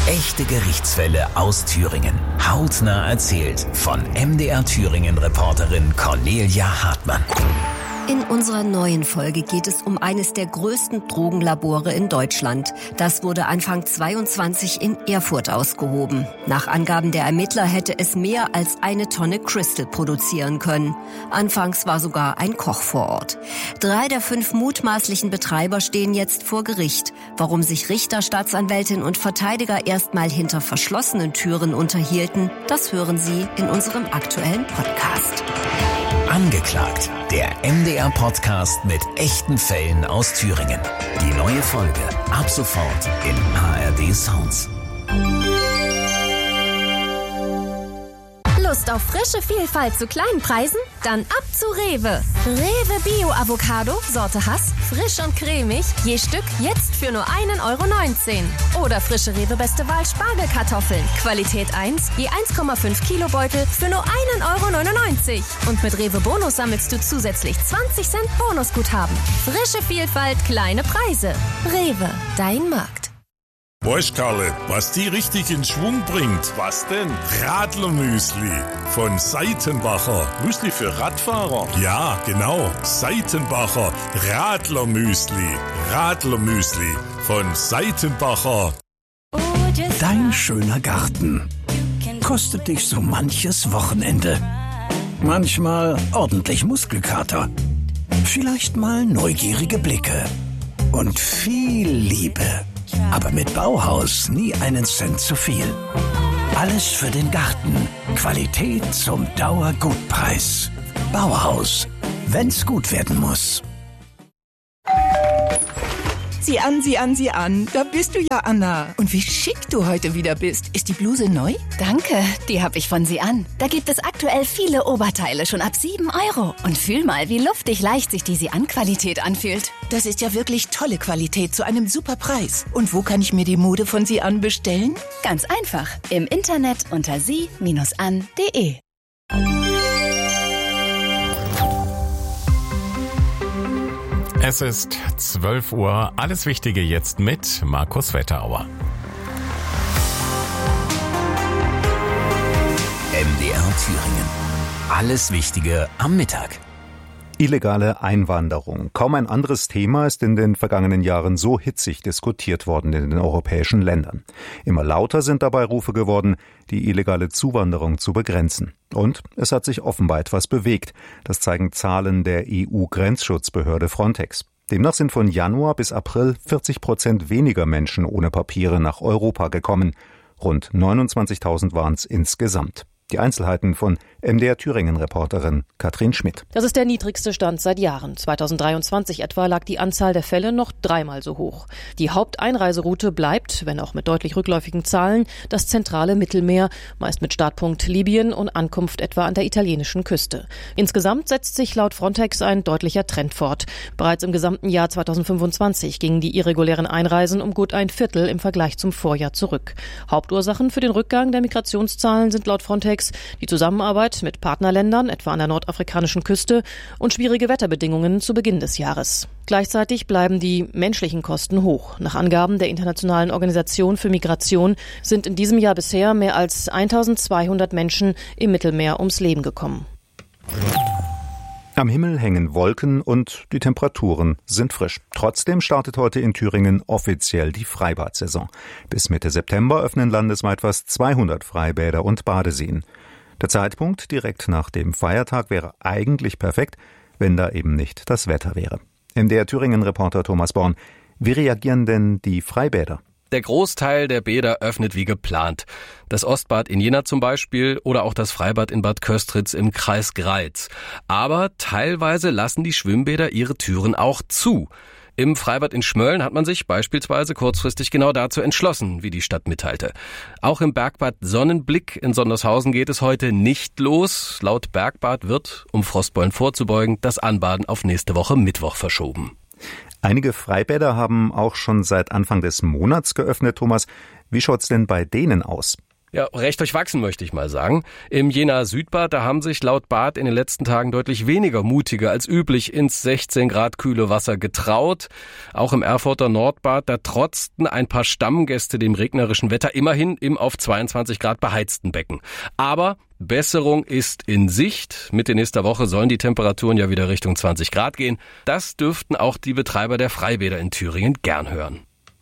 Echte Gerichtsfälle aus Thüringen. Hautnah erzählt von MDR Thüringen-Reporterin Cornelia Hartmann. In unserer neuen Folge geht es um eines der größten Drogenlabore in Deutschland. Das wurde Anfang 22 in Erfurt ausgehoben. Nach Angaben der Ermittler hätte es mehr als 1 Tonne Crystal produzieren können. Anfangs war sogar ein Koch vor Ort. 3 der 5 mutmaßlichen Betreiber stehen jetzt vor Gericht. Warum sich Richter, Staatsanwältin und Verteidiger erstmal hinter verschlossenen Türen unterhielten, das hören Sie in unserem aktuellen Podcast. Angeklagt, der MDR-Podcast mit echten Fällen aus Thüringen. Die neue Folge ab sofort in ARD Sounds. Lust auf frische Vielfalt zu kleinen Preisen? Dann ab zu Rewe. Rewe Bio-Avocado, Sorte Hass, frisch und cremig, je Stück jetzt für nur 1,19 €. Oder frische Rewe Beste Wahl Spargelkartoffeln, Qualität 1, je 1,5 Kilo Beutel für nur 1,99 €. Und mit Rewe Bonus sammelst du zusätzlich 20 Cent Bonusguthaben. Frische Vielfalt, kleine Preise. Rewe, dein Markt. Weißt Karle, was die richtig in Schwung bringt? Was denn? Radlermüsli von Seitenbacher. Müsli für Radfahrer? Ja, genau. Seitenbacher Radlermüsli. Radlermüsli von Seitenbacher. Dein schöner Garten kostet dich so manches Wochenende. Manchmal ordentlich Muskelkater. Vielleicht mal neugierige Blicke. Und viel Liebe. Aber mit Bauhaus nie einen Cent zu viel. Alles für den Garten. Qualität zum Dauergutpreis. Bauhaus. Wenn's gut werden muss. Sieh an, sieh an, sieh an. Da bist du ja, Anna. Und wie schick du heute wieder bist. Ist die Bluse neu? Danke, die habe ich von Sie an. Da gibt es aktuell viele Oberteile schon ab 7 €. Und fühl mal, wie luftig leicht sich die Sie an Qualität anfühlt. Das ist ja wirklich tolle Qualität zu einem super Preis. Und wo kann ich mir die Mode von Sie an bestellen? Ganz einfach. Im Internet unter sie-an.de. Es ist 12 Uhr. Alles Wichtige jetzt mit Markus Wetterauer. MDR Thüringen. Alles Wichtige am Mittag. Illegale Einwanderung. Kaum ein anderes Thema ist in den vergangenen Jahren so hitzig diskutiert worden in den europäischen Ländern. Immer lauter sind dabei Rufe geworden, die illegale Zuwanderung zu begrenzen. Und es hat sich offenbar etwas bewegt. Das zeigen Zahlen der EU-Grenzschutzbehörde Frontex. Demnach sind von Januar bis April 40% weniger Menschen ohne Papiere nach Europa gekommen. Rund 29.000 waren es insgesamt. Die Einzelheiten von MDR Thüringen-Reporterin Katrin Schmidt. Das ist der niedrigste Stand seit Jahren. 2023 etwa lag die Anzahl der Fälle noch 3-mal so hoch. Die Haupteinreiseroute bleibt, wenn auch mit deutlich rückläufigen Zahlen, das zentrale Mittelmeer, meist mit Startpunkt Libyen und Ankunft etwa an der italienischen Küste. Insgesamt setzt sich laut Frontex ein deutlicher Trend fort. Bereits im gesamten Jahr 2025 gingen die irregulären Einreisen um gut 1/4 im Vergleich zum Vorjahr zurück. Hauptursachen für den Rückgang der Migrationszahlen sind laut Frontex die Zusammenarbeit mit Partnerländern, etwa an der nordafrikanischen Küste, und schwierige Wetterbedingungen zu Beginn des Jahres. Gleichzeitig bleiben die menschlichen Kosten hoch. Nach Angaben der Internationalen Organisation für Migration sind in diesem Jahr bisher mehr als 1.200 Menschen im Mittelmeer ums Leben gekommen. Am Himmel hängen Wolken und die Temperaturen sind frisch. Trotzdem startet heute in Thüringen offiziell die Freibad-Saison. Bis Mitte September öffnen landesweit fast 200 Freibäder und Badeseen. Der Zeitpunkt direkt nach dem Feiertag wäre eigentlich perfekt, wenn da eben nicht das Wetter wäre. MDR Thüringen-Reporter Thomas Born. Wie reagieren denn die Freibäder? Der Großteil der Bäder öffnet wie geplant. Das Ostbad in Jena zum Beispiel oder auch das Freibad in Bad Köstritz im Kreis Greiz. Aber teilweise lassen die Schwimmbäder ihre Türen auch zu. Im Freibad in Schmölln hat man sich beispielsweise kurzfristig genau dazu entschlossen, wie die Stadt mitteilte. Auch im Bergbad Sonnenblick in Sondershausen geht es heute nicht los. Laut Bergbad wird, um Frostbeulen vorzubeugen, das Anbaden auf nächste Woche Mittwoch verschoben. Einige Freibäder haben auch schon seit Anfang des Monats geöffnet. Thomas, wie schaut's denn bei denen aus? Ja, recht durchwachsen, möchte ich mal sagen. Im Jenaer Südbad, da haben sich laut Bad in den letzten Tagen deutlich weniger Mutige als üblich ins 16 Grad kühle Wasser getraut. Auch im Erfurter Nordbad, da trotzten ein paar Stammgäste dem regnerischen Wetter immerhin im auf 22 Grad beheizten Becken. Aber Besserung ist in Sicht. Mitte nächster Woche sollen die Temperaturen ja wieder Richtung 20 Grad gehen. Das dürften auch die Betreiber der Freibäder in Thüringen gern hören.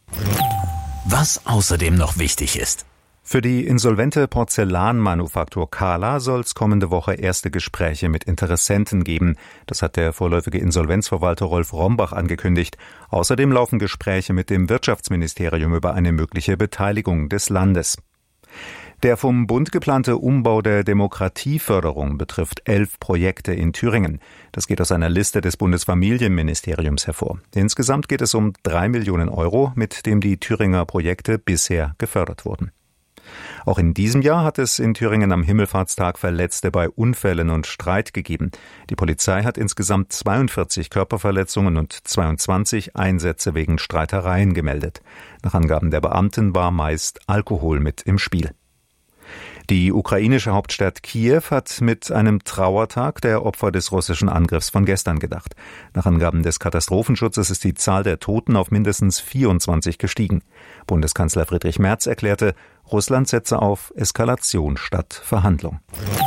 Was außerdem noch wichtig ist. Für die insolvente Porzellanmanufaktur Kala soll es kommende Woche erste Gespräche mit Interessenten geben. Das hat der vorläufige Insolvenzverwalter Rolf Rombach angekündigt. Außerdem laufen Gespräche mit dem Wirtschaftsministerium über eine mögliche Beteiligung des Landes. Der vom Bund geplante Umbau der Demokratieförderung betrifft 11 Projekte in Thüringen. Das geht aus einer Liste des Bundesfamilienministeriums hervor. Insgesamt geht es um 3 Millionen Euro, mit dem die Thüringer Projekte bisher gefördert wurden. Auch in diesem Jahr hat es in Thüringen am Himmelfahrtstag Verletzte bei Unfällen und Streit gegeben. Die Polizei hat insgesamt 42 Körperverletzungen und 22 Einsätze wegen Streitereien gemeldet. Nach Angaben der Beamten war meist Alkohol mit im Spiel. Die ukrainische Hauptstadt Kiew hat mit einem Trauertag der Opfer des russischen Angriffs von gestern gedacht. Nach Angaben des Katastrophenschutzes ist die Zahl der Toten auf mindestens 24 gestiegen. Bundeskanzler Friedrich Merz erklärte, Russland setze auf Eskalation statt Verhandlung.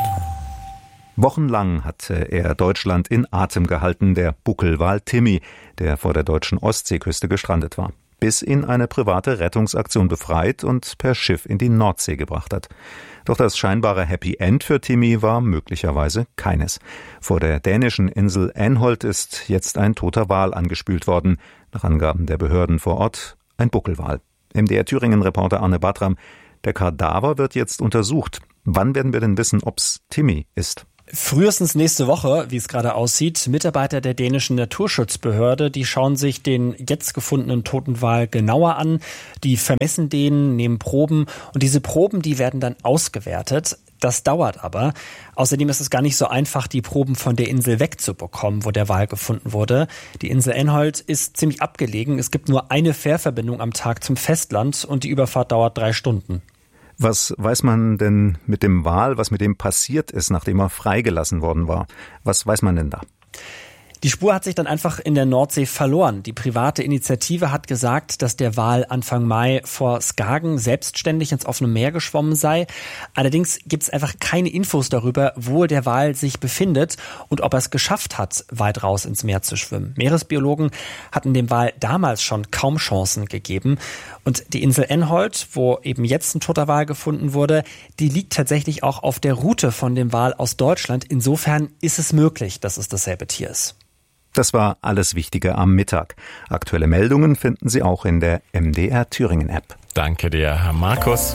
Wochenlang hatte er Deutschland in Atem gehalten, der Buckelwal Timmy, der vor der deutschen Ostseeküste gestrandet war, bis ihn eine private Rettungsaktion befreit und per Schiff in die Nordsee gebracht hat. Doch das scheinbare Happy End für Timmy war möglicherweise keines. Vor der dänischen Insel Anholt ist jetzt ein toter Wal angespült worden. Nach Angaben der Behörden vor Ort ein Buckelwal. MDR Thüringen-Reporter Arne Bartram, der Kadaver wird jetzt untersucht. Wann werden wir denn wissen, ob's Timmy ist? Frühestens nächste Woche, wie es gerade aussieht. Mitarbeiter der dänischen Naturschutzbehörde, die schauen sich den jetzt gefundenen toten Wal genauer an. Die vermessen den, nehmen Proben und diese Proben, die werden dann ausgewertet. Das dauert aber. Außerdem ist es gar nicht so einfach, die Proben von der Insel wegzubekommen, wo der Wal gefunden wurde. Die Insel Anholt ist ziemlich abgelegen. Es gibt nur eine Fährverbindung am Tag zum Festland und die Überfahrt dauert 3 Stunden. Was weiß man denn mit dem Wal, was mit dem passiert ist, nachdem er freigelassen worden war? Was weiß man denn da? Die Spur hat sich dann einfach in der Nordsee verloren. Die private Initiative hat gesagt, dass der Wal Anfang Mai vor Skagen selbstständig ins offene Meer geschwommen sei. Allerdings gibt es einfach keine Infos darüber, wo der Wal sich befindet und ob er es geschafft hat, weit raus ins Meer zu schwimmen. Meeresbiologen hatten dem Wal damals schon kaum Chancen gegeben. Und die Insel Anholt, wo eben jetzt ein toter Wal gefunden wurde, die liegt tatsächlich auch auf der Route von dem Wal aus Deutschland. Insofern ist es möglich, dass es dasselbe Tier ist. Das war alles Wichtige am Mittag. Aktuelle Meldungen finden Sie auch in der MDR Thüringen App. Danke dir, Herr Markus.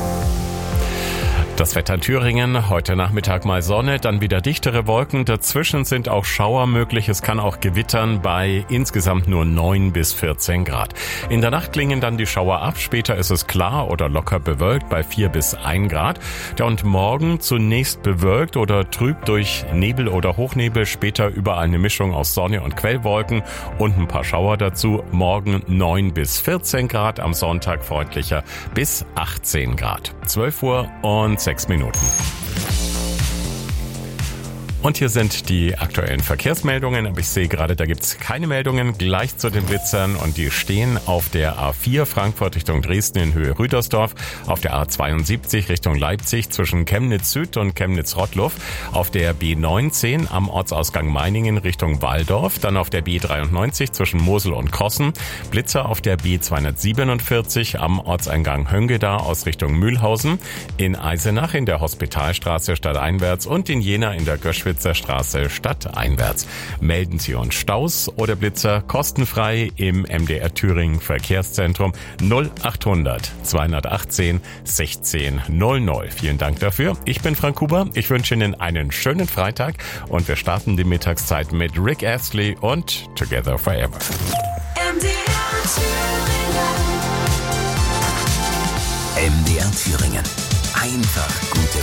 Das Wetter in Thüringen, heute Nachmittag mal Sonne, dann wieder dichtere Wolken. Dazwischen sind auch Schauer möglich. Es kann auch gewittern bei insgesamt nur 9 bis 14 Grad. In der Nacht klingen dann die Schauer ab. Später ist es klar oder locker bewölkt bei 4 bis 1 Grad. Ja, und morgen zunächst bewölkt oder trüb durch Nebel oder Hochnebel. Später überall eine Mischung aus Sonne und Quellwolken und ein paar Schauer dazu. Morgen 9 bis 14 Grad, am Sonntag freundlicher bis 18 Grad. 12 Uhr und 6 Minuten. Und hier sind die aktuellen Verkehrsmeldungen. Aber ich sehe gerade, da gibt's keine Meldungen gleich zu den Blitzern. Und die stehen auf der A4 Frankfurt Richtung Dresden in Höhe Rüdersdorf, auf der A72 Richtung Leipzig zwischen Chemnitz Süd und Chemnitz Rottluff, auf der B19 am Ortsausgang Meiningen Richtung Walldorf, dann auf der B93 zwischen Mosel und Krossen, Blitzer auf der B247 am Ortseingang Höngeda aus Richtung Mühlhausen, in Eisenach in der Hospitalstraße stadteinwärts und in Jena in der Göschwitzer Straße stadteinwärts. Melden Sie uns Staus oder Blitzer kostenfrei im MDR Thüringen Verkehrszentrum 0800 218 16 00. Vielen Dank dafür. Ich bin Frank Huber. Ich wünsche Ihnen einen schönen Freitag und wir starten die Mittagszeit mit Rick Astley und Together Forever. MDR Thüringen. Einfach gute